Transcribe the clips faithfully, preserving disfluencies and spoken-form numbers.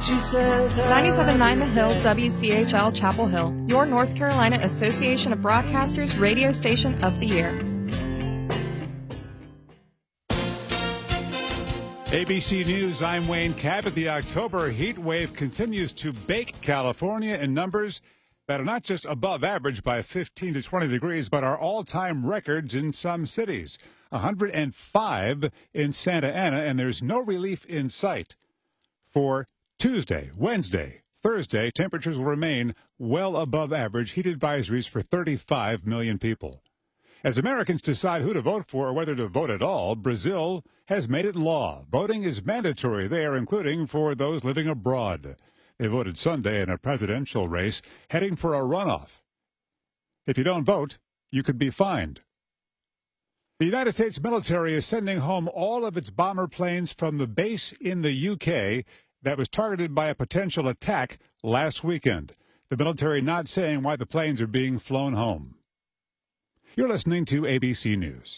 She says ninety-seven point nine The Hill, W C H L Chapel Hill, your North Carolina Association of Broadcasters radio station of the year. A B C News, I'm Wayne Cabot. The October heat wave continues to bake California in numbers that are not just above average by fifteen to twenty degrees, but are all-time records in some cities. one hundred five in Santa Ana, and there's no relief in sight. For Tuesday, Wednesday, Thursday, temperatures will remain well above average. Heat advisories for thirty-five million people. As Americans decide who to vote for or whether to vote at all, Brazil has made it law. Voting is mandatory there, including for those living abroad. They voted Sunday in a presidential race heading for a runoff. If you don't vote, you could be fined. The United States military is sending home all of its bomber planes from the base in the U K that was targeted by a potential attack last weekend. The military not saying why the planes are being flown home. You're listening to A B C News.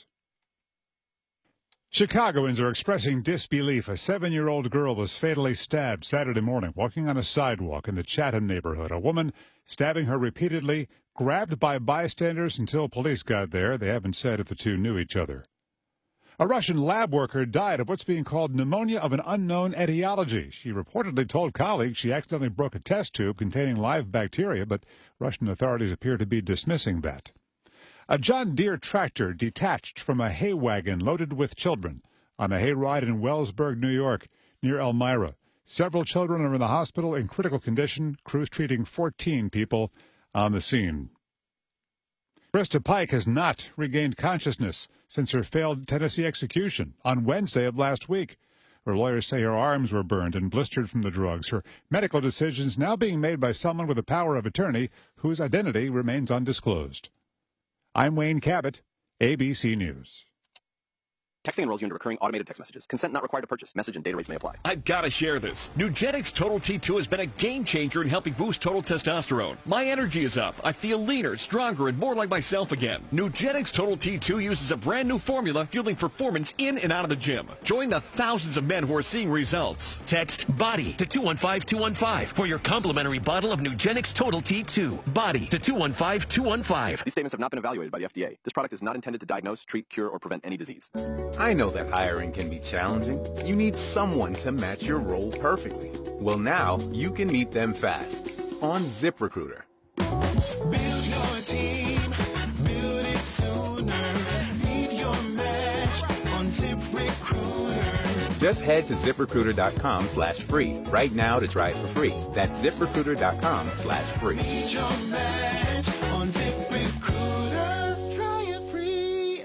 Chicagoans are expressing disbelief. A seven-year-old girl was fatally stabbed Saturday morning walking on a sidewalk in the Chatham neighborhood. A woman stabbing her repeatedly, grabbed by bystanders until police got there. They haven't said if the two knew each other. A Russian lab worker died of what's being called pneumonia of an unknown etiology. She reportedly told colleagues she accidentally broke a test tube containing live bacteria, but Russian authorities appear to be dismissing that. A John Deere tractor detached from a hay wagon loaded with children on a hayride in Wellsburg, New York, near Elmira. Several children are in the hospital in critical condition. Crews treating fourteen people on the scene. Krista Pike has not regained consciousness since her failed Tennessee execution on Wednesday of last week. Her lawyers say her arms were burned and blistered from the drugs. Her medical decisions now being made by someone with a power of attorney whose identity remains undisclosed. I'm Wayne Cabot, A B C News. Texting enrolls you into recurring automated text messages. Consent not required to purchase. Message and data rates may apply. I've got to share this. Nugenix Total T two has been a game changer in helping boost total testosterone. My energy is up. I feel leaner, stronger, and more like myself again. Nugenix Total T two uses a brand new formula fueling performance in and out of the gym. Join the thousands of men who are seeing results. Text BODY to two one five two one five for your complimentary bottle of Nugenix Total T two. BODY to two one five two one five. These statements have not been evaluated by the F D A. This product is not intended to diagnose, treat, cure, or prevent any disease. I know that hiring can be challenging. You need someone to match your role perfectly. Well, now you can meet them fast on ZipRecruiter. Build your team, build it sooner. Meet your match on ZipRecruiter. Just head to ZipRecruiter.com slash free right now to try it for free. That's ZipRecruiter.com slash free. Meet your match on ZipRecruiter. Try it free.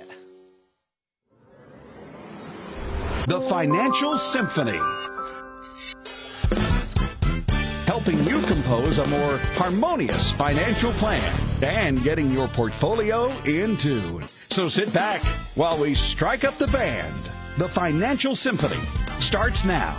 The Financial Symphony, helping you compose a more harmonious financial plan and getting your portfolio in tune. So sit back while we strike up the band. The Financial Symphony starts now.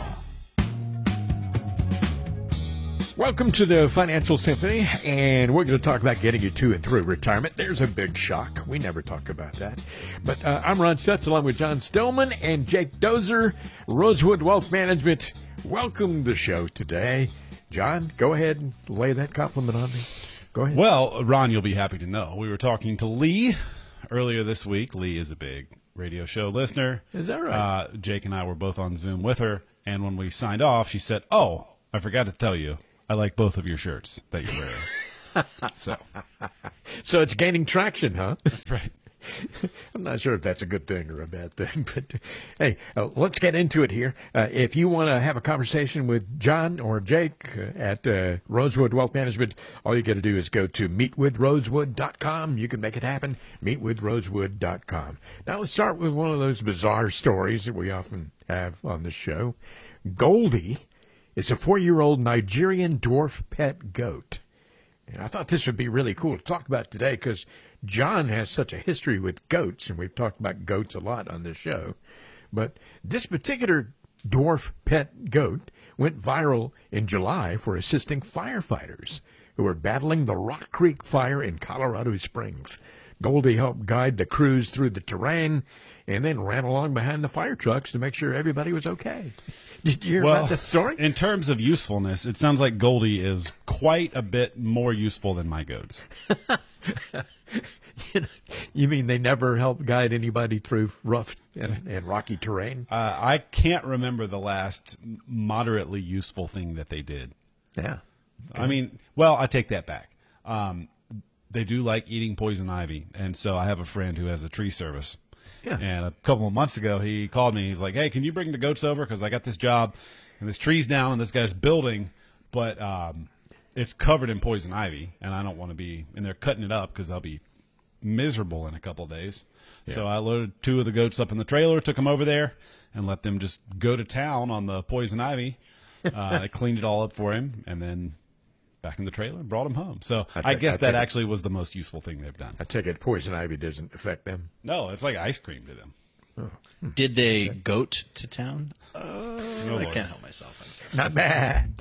Welcome to the Financial Symphony, and we're going to talk about getting you to and through retirement. There's a big shock. We never talk about that. But uh, I'm Ron Stutz, along with John Stillman and Jake Dozer, Rosewood Wealth Management. Welcome to the show today. John, go ahead and lay that compliment on me. Go ahead. Well, Ron, you'll be happy to know we were talking to Lee earlier this week. Lee is a big radio show listener. Is that right? Uh, Jake and I were both on Zoom with her, and when we signed off, she said, oh, I forgot to tell you. I like both of your shirts that you're wearing. so. so it's gaining traction, huh? That's right. I'm not sure if that's a good thing or a bad thing, but hey, uh, let's get into it here. Uh, if you want to have a conversation with John or Jake uh, at uh, Rosewood Wealth Management, all you got to do is go to meet with rosewood dot com. You can make it happen, meet with rosewood dot com. Now let's start with one of those bizarre stories that we often have on the show. Goldie is a four-year-old Nigerian dwarf pet goat. And I thought this would be really cool to talk about today because John has such a history with goats, and we've talked about goats a lot on this show. But this particular dwarf pet goat went viral in July for assisting firefighters who were battling the Rock Creek fire in Colorado Springs. Goldie helped guide the crews through the terrain and then ran along behind the fire trucks to make sure everybody was okay. Did you hear well, about that story? In terms of usefulness, it sounds like Goldie is quite a bit more useful than my goats. You mean they never help guide anybody through rough and, and rocky terrain? Uh, I can't remember the last moderately useful thing that they did. Yeah. Okay. I mean, well, I take that back. Um, they do like eating poison ivy, and so I have a friend who has a tree service. Yeah. And a couple of months ago, he called me. He's like, hey, can you bring the goats over? Because I got this job, and this tree's down, and this guy's building, but um, it's covered in poison ivy, and I don't want to be – and they're cutting it up because I'll be miserable in a couple of days. Yeah. So I loaded two of the goats up in the trailer, took them over there, and let them just go to town on the poison ivy. Uh, I cleaned it all up for him, and then – back in the trailer and brought him home. So I, I, I guess I that it, actually was the most useful thing they've done. I take it poison ivy doesn't affect them. No, it's like ice cream to them. Oh. Did they okay. goat to town? Uh, no, I Lord. can't help myself. I'm Not bad.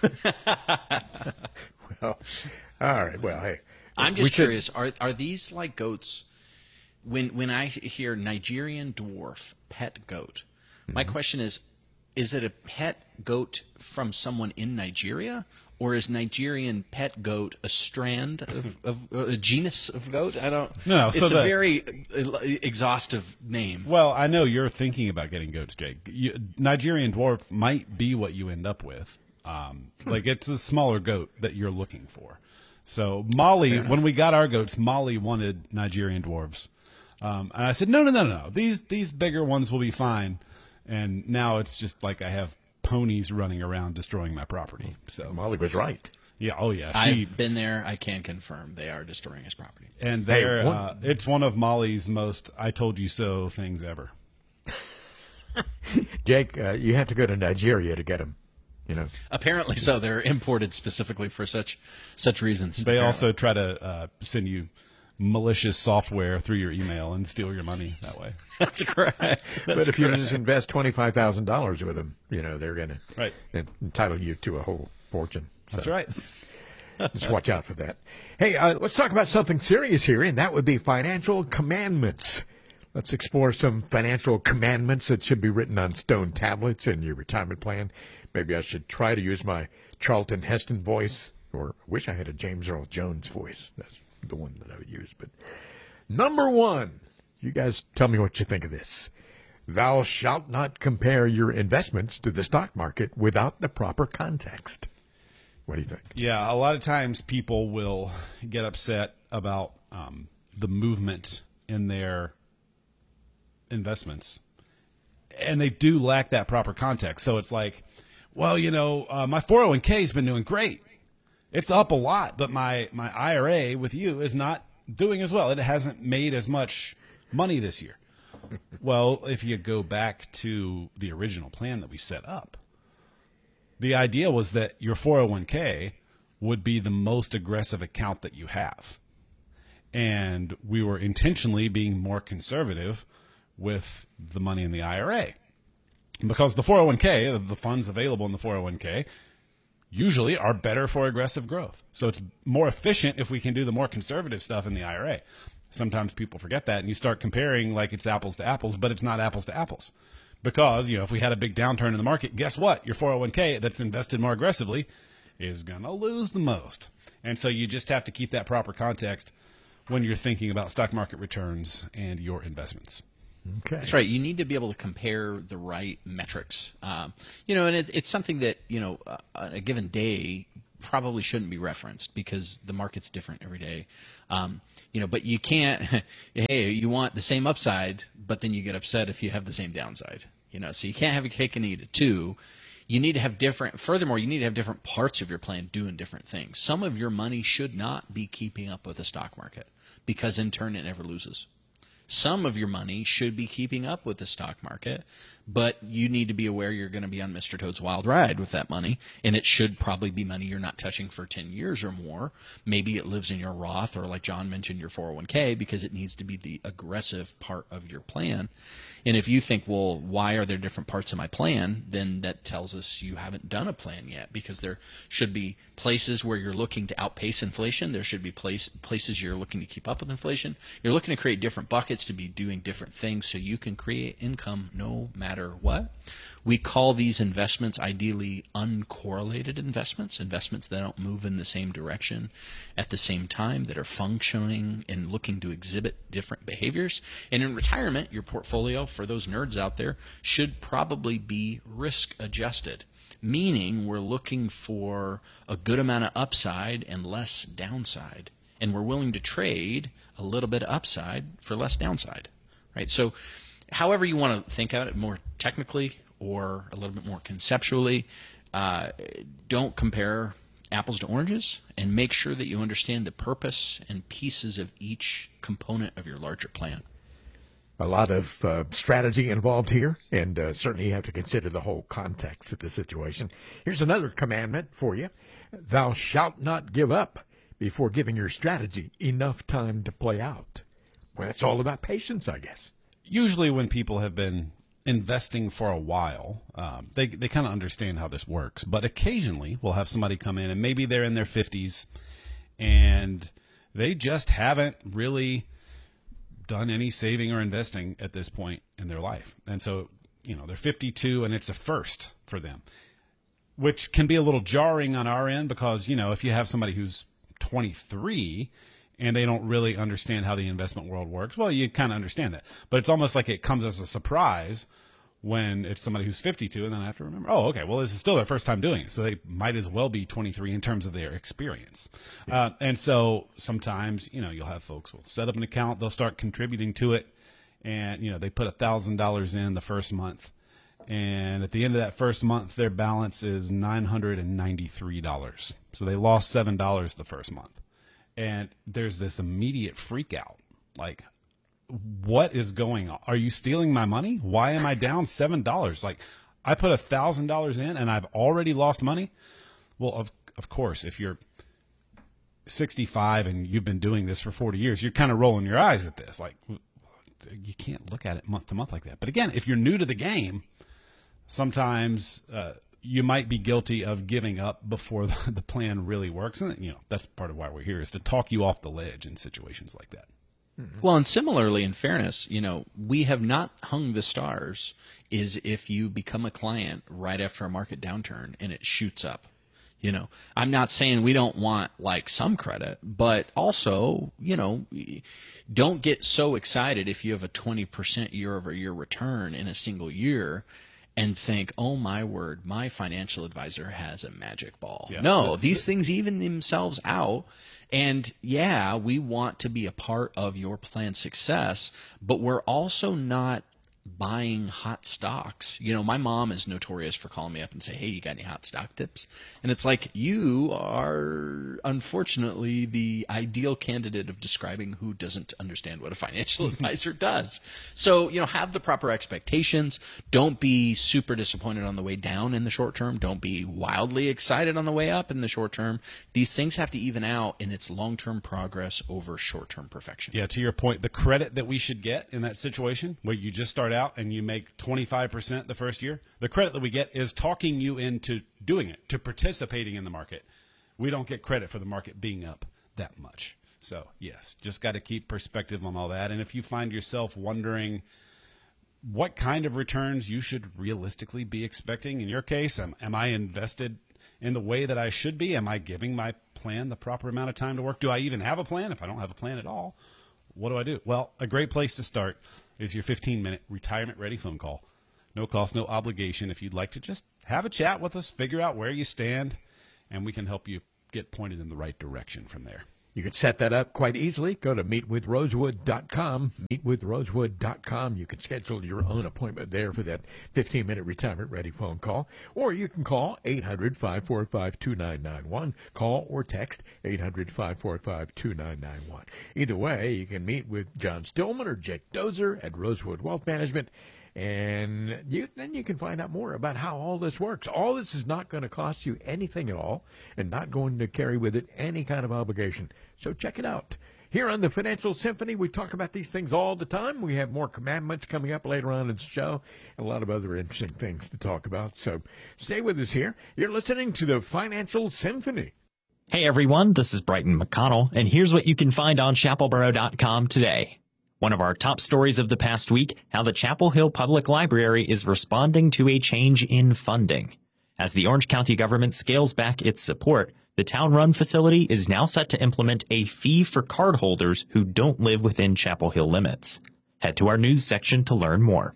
Well, all right. Well, hey. I'm just should... curious. Are are these like goats? When when I hear Nigerian dwarf pet goat, mm-hmm. my question is, is it a pet goat from someone in Nigeria? Or is Nigerian pet goat a strand of, of uh, a genus of goat? I don't. No, it's so a the, very exhaustive name. Well, I know you're thinking about getting goats, Jake. You, Nigerian dwarf might be what you end up with. Um, like it's a smaller goat that you're looking for. So Molly, when we got our goats, Molly wanted Nigerian dwarves, um, and I said, no, no, no, no. These these bigger ones will be fine. And now it's just like I have ponies running around destroying my property. So Molly was right. Yeah. Oh yeah. She, I've been there. I can confirm they are destroying his property. And they're, hey, uh, it's one of Molly's most "I told you so" things ever. Jake, uh, you have to go to Nigeria to get them. You know. Apparently so. They're imported specifically for such such reasons. They apparently. also try to uh, send you malicious software through your email and steal your money that way. That's correct. That's but if correct. you just invest twenty-five thousand dollars with them, you know, they're going right. to entitle you to a whole fortune. So That's right. Just watch out for that. Hey, uh, let's talk about something serious here, and that would be financial commandments. Let's explore some financial commandments that should be written on stone tablets in your retirement plan. Maybe I should try to use my Charlton Heston voice, or I wish I had a James Earl Jones voice. That's the one that I would use. But number one, you guys tell me what you think of this. Thou shalt not compare your investments to the stock market without the proper context. What do you think? Yeah, a lot of times people will get upset about um, the movement in their investments, and they do lack that proper context. So it's like, well, you know, uh, my four oh one k has been doing great. It's up a lot, but my, my I R A with you is not doing as well. It hasn't made as much money this year. Well, if you go back to the original plan that we set up, the idea was that your four oh one k would be the most aggressive account that you have. And we were intentionally being more conservative with the money in the I R A. Because the four oh one k, the funds available in the four oh one k, usually are better for aggressive growth. So it's more efficient if we can do the more conservative stuff in the I R A. Sometimes people forget that, and you start comparing like it's apples to apples, but it's not apples to apples. Because, you know, if we had a big downturn in the market, guess what? Your four oh one k that's invested more aggressively is going to lose the most. And so you just have to keep that proper context when you're thinking about stock market returns and your investments. Okay. That's right. You need to be able to compare the right metrics. Um, you know, and it, it's something that, you know, uh, on a given day probably shouldn't be referenced because the market's different every day. Um, you know, but you can't, hey, you want the same upside, but then you get upset if you have the same downside. You know, so you can't have a cake and eat it too. You need to have different, furthermore, you need to have different parts of your plan doing different things. Some of your money should not be keeping up with the stock market because in turn it never loses. Some of your money should be keeping up with the stock market, but you need to be aware you're going to be on Mister Toad's wild ride with that money, and it should probably be money you're not touching for ten years or more. Maybe it lives in your Roth or, like John mentioned, your four oh one k because it needs to be the aggressive part of your plan. And if you think, well, why are there different parts of my plan, then that tells us you haven't done a plan yet because there should be places where you're looking to outpace inflation. There should be place, places you're looking to keep up with inflation. You're looking to create different buckets. markets to be doing different things so you can create income no matter what. We call these investments ideally uncorrelated investments, investments that don't move in the same direction at the same time, that are functioning and looking to exhibit different behaviors. And in retirement, your portfolio, for those nerds out there, should probably be risk adjusted, meaning we're looking for a good amount of upside and less downside. And we're willing to trade a little bit of upside for less downside, right? So however you want to think about it, more technically or a little bit more conceptually, uh, don't compare apples to oranges, and make sure that you understand the purpose and pieces of each component of your larger plan. A lot of uh, strategy involved here, and uh, certainly you have to consider the whole context of the situation. Here's another commandment for you. Thou shalt not give up before giving your strategy enough time to play out. Well, it's all about patience, I guess. Usually when people have been investing for a while, um, they, they kind of understand how this works. But occasionally we'll have somebody come in, and maybe they're in their fifties, and they just haven't really done any saving or investing at this point in their life. And so, you know, they're fifty-two, and it's a first for them, which can be a little jarring on our end because, you know, if you have somebody who's twenty-three and they don't really understand how the investment world works, well, you kind of understand that. But it's almost like it comes as a surprise when it's somebody who's fifty-two, and then I have to remember, oh, okay, well, this is still their first time doing it, so they might as well be twenty-three in terms of their experience. Uh, and so sometimes, you know, you'll have folks who will set up an account, they'll start contributing to it, and, you know, they put one thousand dollars in the first month, and at the end of that first month, their balance is nine hundred ninety-three dollars. So they lost seven dollars the first month. And there's this immediate freak out. Like, what is going on? Are you stealing my money? Why am I down seven dollars? Like, I put one thousand dollars in and I've already lost money? Well, of, of course, if you're sixty-five and you've been doing this for forty years, you're kind of rolling your eyes at this. Like, you can't look at it month to month like that. But again, if you're new to the game, sometimes uh, you might be guilty of giving up before the, the plan really works. And, you know, that's part of why we're here, is to talk you off the ledge in situations like that. Mm-hmm. Well, and similarly, in fairness, you know, we have not hung the stars is if you become a client right after a market downturn and it shoots up. You know, I'm not saying we don't want like some credit, but also, you know, don't get so excited if you have a twenty percent year over year return in a single year and think, oh, my word, my financial advisor has a magic ball. Yeah. No, these things even themselves out. And, yeah, we want to be a part of your plan's success, but we're also not buying hot stocks. You know, my mom is notorious for calling me up and say, hey, you got any hot stock tips? And it's like, you are unfortunately the ideal candidate of describing who doesn't understand what a financial advisor does. So, you know, have the proper expectations. Don't be super disappointed on the way down in the short term. Don't be wildly excited on the way up in the short term. These things have to even out in its long-term progress over short-term perfection. Yeah, to your point, the credit that we should get in that situation where you just start out and you make twenty-five percent the first year, the credit that we get is talking you into doing it, to participating in the market. We don't get credit for the market being up that much. So, yes, just got to keep perspective on all that. And if you find yourself wondering what kind of returns you should realistically be expecting, in your case, am, am I invested in the way that I should be? Am I giving my plan the proper amount of time to work? Do I even have a plan? If I don't have a plan at all, what do I do? Well, a great place to start is your fifteen-minute retirement-ready phone call. No cost, no obligation. If you'd like to just have a chat with us, figure out where you stand, and we can help you get pointed in the right direction from there. You can set that up quite easily. Go to meet with rosewood dot com, meet with rosewood dot com. You can schedule your own appointment there for that fifteen-minute retirement-ready phone call. Or you can call eight hundred, five four five, two nine nine one. Call or text eight hundred, five four five, two nine nine one. Either way, you can meet with John Stillman or Jake Dozer at Rosewood Wealth Management. And you, then you can find out more about how all this works. All this is not going to cost you anything at all and not going to carry with it any kind of obligation. So check it out. Here on the Financial Symphony, we talk about these things all the time. We have more commandments coming up later on in the show and a lot of other interesting things to talk about. So stay with us here. You're listening to the Financial Symphony. Hey, everyone. This is Brighton McConnell, and here's what you can find on chapel borough dot com today. One of our top stories of the past week, how the Chapel Hill Public Library is responding to a change in funding. As the Orange County government scales back its support, the town-run facility is now set to implement a fee for cardholders who don't live within Chapel Hill limits. Head to our news section to learn more.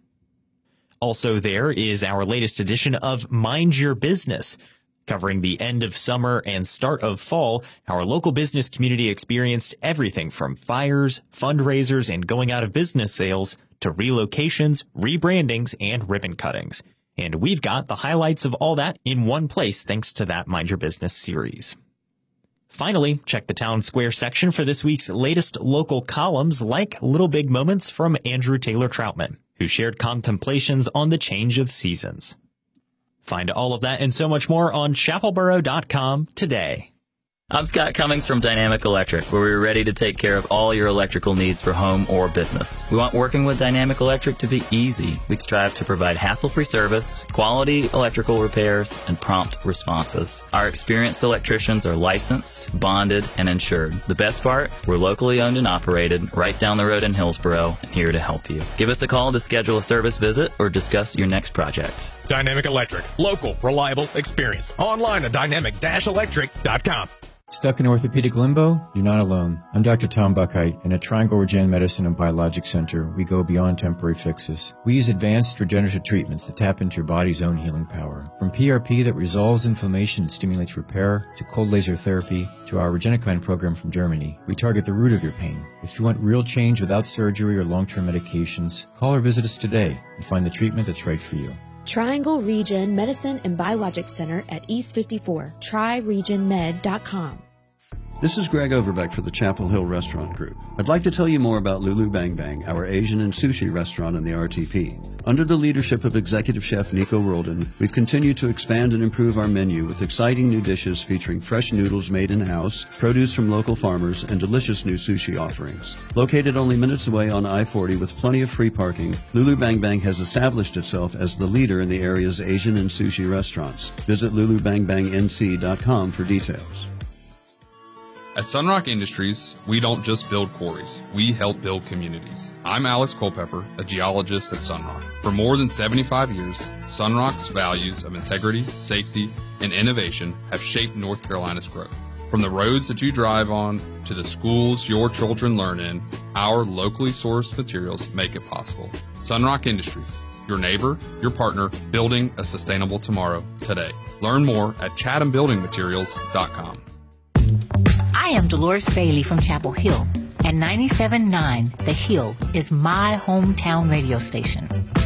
Also there is our latest edition of Mind Your Business. Covering the end of summer and start of fall, our local business community experienced everything from fires, fundraisers, and going out of business sales to relocations, rebrandings, and ribbon cuttings. And we've got the highlights of all that in one place thanks to that Mind Your Business series. Finally, check the Town Square section for this week's latest local columns like Little Big Moments from Andrew Taylor Troutman, who shared contemplations on the change of seasons. Find all of that and so much more on chapel borough dot com today. I'm Scott Cummings from Dynamic Electric, where we're ready to take care of all your electrical needs for home or business. We want working with Dynamic Electric to be easy. We strive to provide hassle-free service, quality electrical repairs, and prompt responses. Our experienced electricians are licensed, bonded, and insured. The best part, we're locally owned and operated, right down the road in Hillsboro, and here to help you. Give us a call to schedule a service visit or discuss your next project. Dynamic Electric. Local, reliable, experience. Online at dynamic electric dot com. Stuck in orthopedic limbo? You're not alone. I'm Doctor Tom Buckheit, and at Triangle Regen Medicine and Biologic Center, we go beyond temporary fixes. We use advanced regenerative treatments that tap into your body's own healing power. From P R P that resolves inflammation and stimulates repair, to cold laser therapy, to our Regenikine program from Germany, we target the root of your pain. If you want real change without surgery or long-term medications, call or visit us today and find the treatment that's right for you. Triangle Regen Medicine and Biologic Center at East fifty-four, tri regen med dot com. This is Greg Overbeck for the Chapel Hill Restaurant Group. I'd like to tell you more about Lulu Bang Bang, our Asian and sushi restaurant in the R T P. Under the leadership of Executive Chef Nico Roldan, we've continued to expand and improve our menu with exciting new dishes featuring fresh noodles made in-house, produce from local farmers, and delicious new sushi offerings. Located only minutes away on I forty with plenty of free parking, Lulu Bang Bang has established itself as the leader in the area's Asian and sushi restaurants. Visit lulu bang bang n c dot com for details. At Sunrock Industries, we don't just build quarries, we help build communities. I'm Alex Culpepper, a geologist at Sunrock. For more than seventy-five years, Sunrock's values of integrity, safety, and innovation have shaped North Carolina's growth. From the roads that you drive on to the schools your children learn in, our locally sourced materials make it possible. Sunrock Industries, your neighbor, your partner, building a sustainable tomorrow today. Learn more at chatham building materials dot com. I am Dolores Bailey from Chapel Hill, and ninety-seven point nine The Hill is my hometown radio station.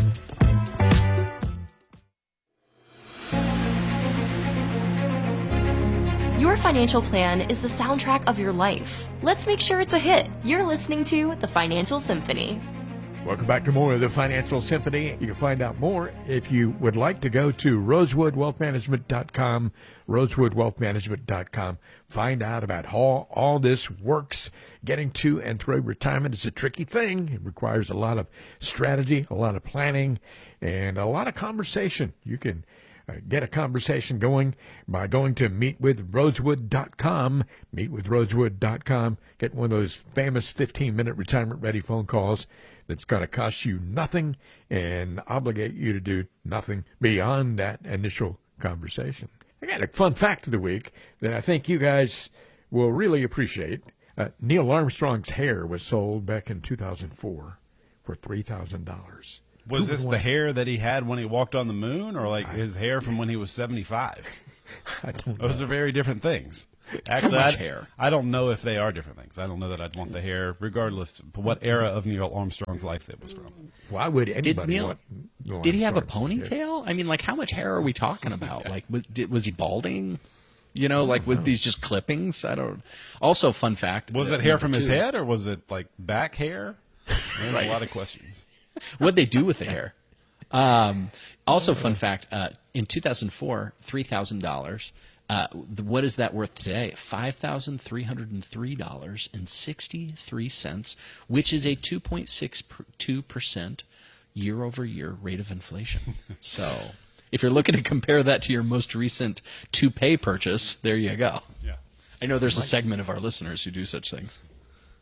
Your financial plan is the soundtrack of your life. Let's make sure it's a hit. You're listening to The Financial Symphony. Welcome back to more of the Financial Symphony. You can find out more if you would like to go to rosewood wealth management dot com, rosewood wealth management dot com. Find out about how all this works. Getting to and through retirement is a tricky thing. It requires a lot of strategy, a lot of planning, and a lot of conversation. You can uh, get a conversation going by going to meet with rosewood dot com, meet with rosewood dot com. Get one of those famous fifteen-minute retirement-ready phone calls that's going to cost you nothing and obligate you to do nothing beyond that initial conversation. I got a fun fact of the week that I think you guys will really appreciate. Uh, Neil Armstrong's hair was sold back in two thousand four for three thousand dollars. Was Who this would the want- hair that he had when he walked on the moon, or like his hair from when he was seventy-five? I don't Those know. are very different things. Actually, much I, hair? I don't know if they are different things. I don't know that I'd want the hair, regardless of what era of Neil Armstrong's life it was from. Why would Did anybody Neil, want Neil did he have a Armstrong's hair? ponytail? I mean, like, how much hair are we talking about? Like, was, did, was he balding? You know, like with these just clippings? I don't. Also, fun fact. Was uh, it hair from number his two. head, or was it like back hair? There's Right. a lot of questions. What'd they do with the hair? Um, also, fun fact: uh, in two thousand four, three thousand dollars. Uh, the, what is that worth today? Five thousand three hundred and three dollars and sixty-three cents, which is a two point six two percent year-over-year rate of inflation. So, if you're looking to compare that to your most recent toupee purchase, there you go. Yeah. I know there's a segment of our listeners who do such things.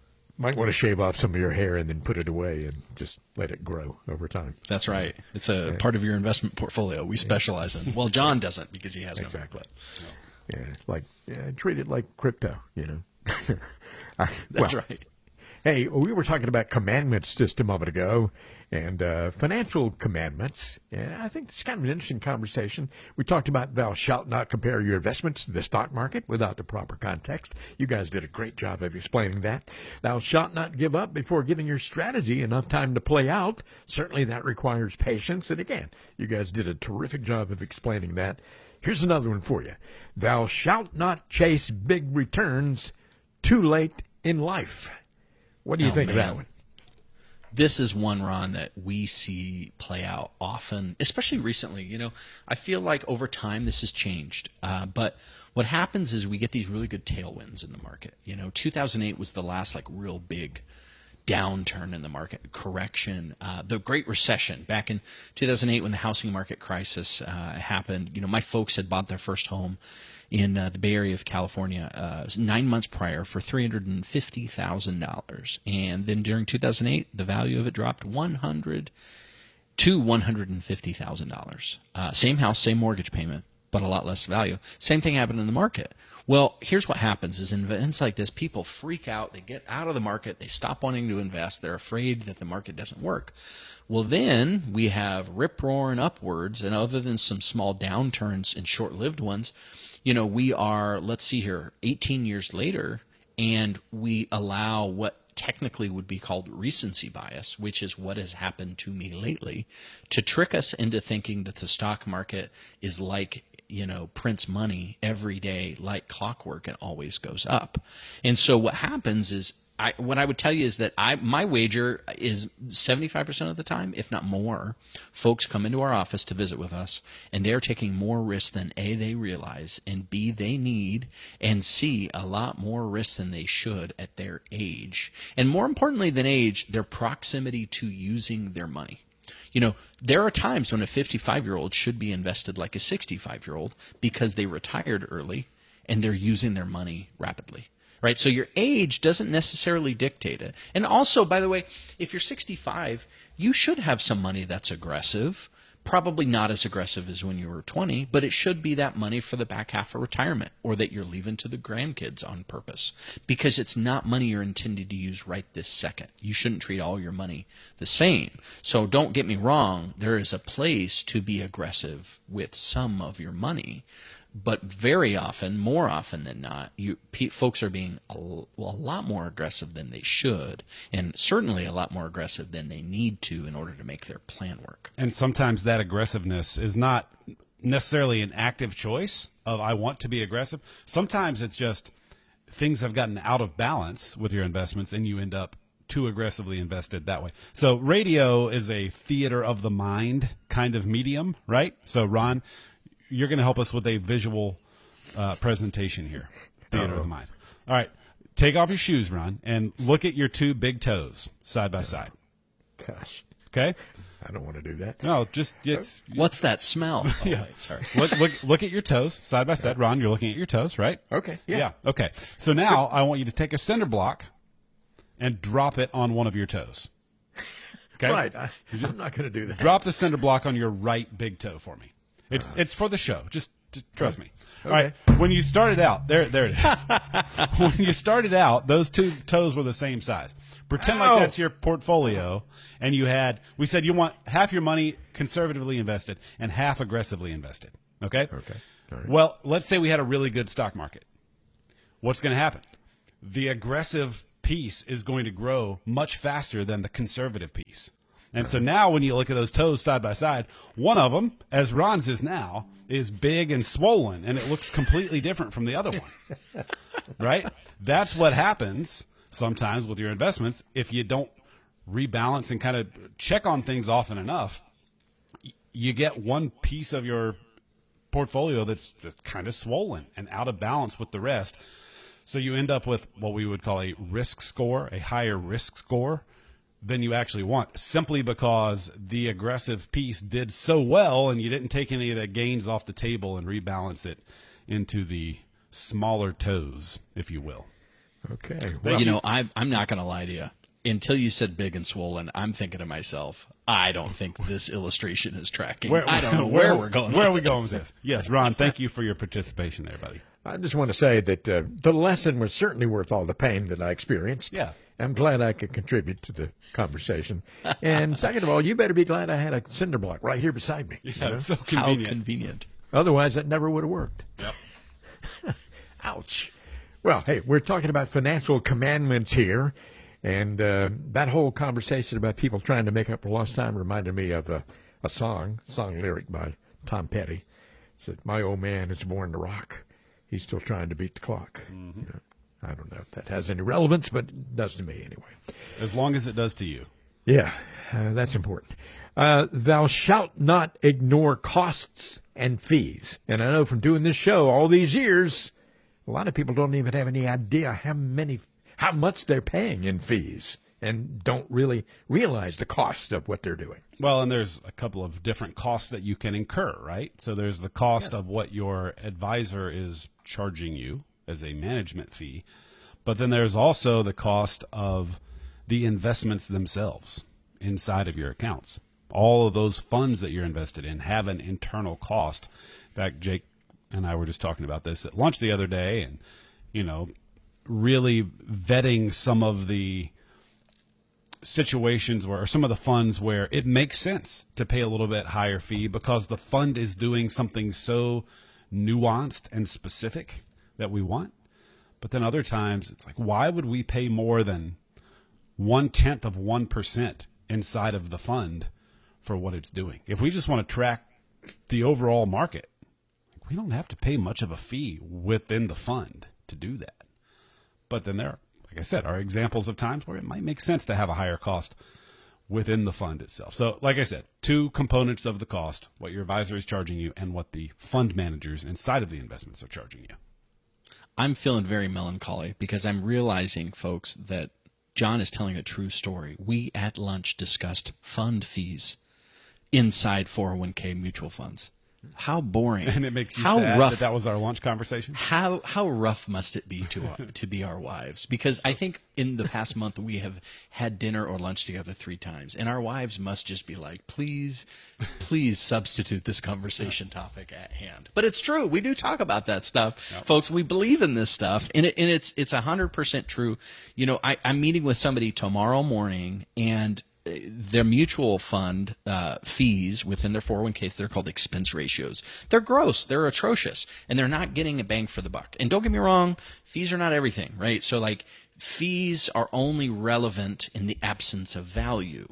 Might want to shave off some of your hair and then put it away and just let it grow over time. That's right. It's a yeah. part of your investment portfolio we specialize in. Well, John doesn't because he has no exactly. hair, but, yeah, like yeah, treat it like crypto, you know. I, That's well, right. Hey, we were talking about commandments just a moment ago, and uh, financial commandments. And I think it's kind of an interesting conversation. We talked about thou shalt not compare your investments to the stock market without the proper context. You guys did a great job of explaining that. Thou shalt not give up before giving your strategy enough time to play out. Certainly that requires patience. And again, you guys did a terrific job of explaining that. Here's another one for you. Thou shalt not chase big returns too late in life. What do you oh, think man. of that one? This is one, Ron, that we see play out often, especially recently. You know, I feel like over time this has changed. Uh, but what happens is we get these really good tailwinds in the market. You know, two thousand eight was the last like real big downturn in the market, correction. Uh, the Great Recession back in two thousand eight when the housing market crisis uh, happened. You know, my folks had bought their first home in uh, the Bay Area of California uh, nine months prior for three hundred fifty thousand dollars. And then during two thousand eight, the value of it dropped one hundred to one hundred fifty thousand dollars. Uh, same house, same mortgage payment, but a lot less value. Same thing happened in the market. Well, here's what happens is in events like this, people freak out. They get out of the market. They stop wanting to invest. They're afraid that the market doesn't work. Well, then we have rip-roaring upwards, and other than some small downturns and short-lived ones, you know, we are, let's see here, eighteen years later, and we allow what technically would be called recency bias, which is what has happened to me lately, to trick us into thinking that the stock market is like, you know, prints money every day like clockwork and always goes up. And so what happens is, I, what I would tell you is that I, my wager is seventy-five percent of the time, if not more, folks come into our office to visit with us, and they're taking more risk than A, they realize, and B, they need, and C, a lot more risk than they should at their age. And more importantly than age, their proximity to using their money. You know, there are times when a fifty-five-year-old should be invested like a sixty-five-year-old because they retired early and they're using their money rapidly. Right? So your age doesn't necessarily dictate it. And also, by the way, if you're sixty-five, you should have some money that's aggressive. Probably not as aggressive as when you were twenty, but it should be that money for the back half of retirement or that you're leaving to the grandkids on purpose, because it's not money you're intended to use right this second. You shouldn't treat all your money the same. So don't get me wrong. There is a place to be aggressive with some of your money. But very often, more often than not, you pe- folks are being a, well, a lot more aggressive than they should, and certainly a lot more aggressive than they need to in order to make their plan work. And sometimes that aggressiveness is not necessarily an active choice of I want to be aggressive. Sometimes it's just things have gotten out of balance with your investments, and you end up too aggressively invested that way. So radio is a theater of the mind kind of medium, right? So, Ron, you're going to help us with a visual uh, presentation here. Theater Uh-oh. of the mind. All right. Take off your shoes, Ron, and look at your two big toes side by side. Gosh. Okay? I don't want to do that. No, just it's. What's that smell? Oh, yeah. wait, sorry. Look, look, look at your toes side by side. Ron, you're looking at your toes, right? Okay. Yeah. Yeah. Okay. So now I want you to take a cinder block and drop it on one of your toes. Okay? Right. I, I'm not going to do that. Drop the cinder block on your right big toe for me. It's uh, it's for the show. Just, just trust me. Okay. All right. When you started out, there there it is. When you started out, those two toes were the same size. Pretend Ow. like that's your portfolio, and you had. We said you want half your money conservatively invested and half aggressively invested. Okay. Okay. All right. Well, let's say we had a really good stock market. What's going to happen? The aggressive piece is going to grow much faster than the conservative piece. And so now when you look at those toes side by side, one of them, as Ron's is now, is big and swollen, and it looks completely different from the other one. Right? That's what happens sometimes with your investments. If you don't rebalance and kind of check on things often enough, you get one piece of your portfolio that's kind of swollen and out of balance with the rest. So you end up with what we would call a risk score, a higher risk score than you actually want, simply because the aggressive piece did so well and you didn't take any of the gains off the table and rebalance it into the smaller toes, if you will. Okay. Well, you know, I'm, I'm not going to lie to you. Until you said big and swollen, I'm thinking to myself, I don't think this illustration is tracking. Where, I don't know where, where we're going. Where are with we going this. with this? Yes, Ron, thank you for your participation there, buddy. I just want to say that uh, the lesson was certainly worth all the pain that I experienced. Yeah. I'm glad I could contribute to the conversation. And second of all, you better be glad I had a cinder block right here beside me. Yeah, you know? it's so convenient. How convenient. Otherwise, that never would have worked. Yep. Ouch. Well, hey, we're talking about financial commandments here. And uh, that whole conversation about people trying to make up for lost time reminded me of a, a song, song lyric by Tom Petty. It said, "My old man is born to rock. He's still trying to beat the clock." Mm-hmm. You know, I don't know if that has any relevance, but it does to me anyway. As long as it does to you. Yeah, uh, that's important. Uh, thou shalt not ignore costs and fees. And I know from doing this show all these years, a lot of people don't even have any idea how many how much they're paying in fees and don't really realize the cost of what they're doing. Well, and there's a couple of different costs that you can incur, right? So there's the cost yeah. of what your advisor is charging you as a management fee, but then there's also the cost of the investments themselves inside of your accounts. All of those funds that you're invested in have an internal cost. In fact, Jake and I were just talking about this at lunch the other day, and, you know, really vetting some of the situations where, or some of the funds where it makes sense to pay a little bit higher fee because the fund is doing something so nuanced and specific that we want. But then other times it's like, why would we pay more than one tenth of one percent inside of the fund for what it's doing? If we just want to track the overall market, we don't have to pay much of a fee within the fund to do that. But then there, like I said, are examples of times where it might make sense to have a higher cost within the fund itself. So, like I said, two components of the cost: what your advisor is charging you and what the fund managers inside of the investments are charging you. I'm feeling very melancholy because I'm realizing, folks, that John is telling a true story. We at lunch discussed fund fees inside four oh one k mutual funds. How boring. And it makes you how sad rough, that that was our lunch conversation? How how rough must it be to uh, to be our wives? Because I think in the past month we have had dinner or lunch together three times, and our wives must just be like, please, please substitute this conversation topic at hand. But it's true. We do talk about that stuff. Yep. Folks, we believe in this stuff, and, it, and it's it's one hundred percent true. You know, I, I'm meeting with somebody tomorrow morning, and their mutual fund uh, fees within their four oh one k's, they're called expense ratios. They're gross. They're atrocious. And they're not getting a bang for the buck. And don't get me wrong, fees are not everything, right? So, like, fees are only relevant in the absence of value.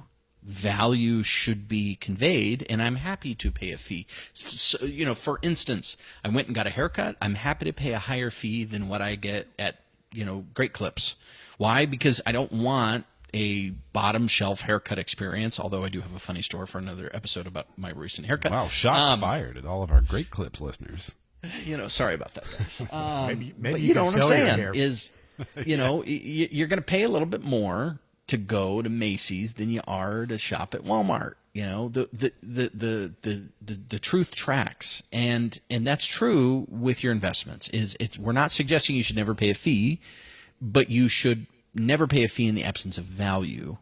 Value should be conveyed, and I'm happy to pay a fee. So, you know, for instance, I went and got a haircut. I'm happy to pay a higher fee than what I get at, you know, Great Clips. Why? Because I don't want a bottom shelf haircut experience, although I do have a funny story for another episode about my recent haircut. Wow, shots um, fired at all of our Great Clips listeners. You know, sorry about that, guys. Um, maybe, maybe but you, you know what I'm saying hair. is, you know, y- you're going to pay a little bit more to go to Macy's than you are to shop at Walmart. You know, the the the the the, the, the truth tracks, and and that's true with your investments. Is it's we're not suggesting you should never pay a fee, but you should never pay a fee in the absence of value.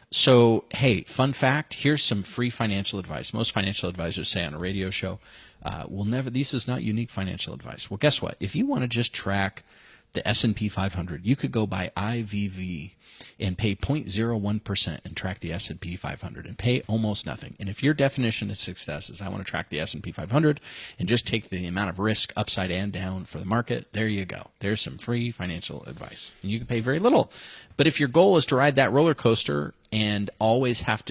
So, hey, fun fact, here's some free financial advice. Most financial advisors say on a radio show, uh, we'll never, this is not unique financial advice. Well, guess what? If you want to just track the S and P five hundred, you could go buy I V V and pay zero point zero one percent and track the S and P five hundred and pay almost nothing. And if your definition of success is I want to track the S and P five hundred and just take the amount of risk upside and down for the market, there you go. There's some free financial advice. And you can pay very little. But if your goal is to ride that roller coaster and always have to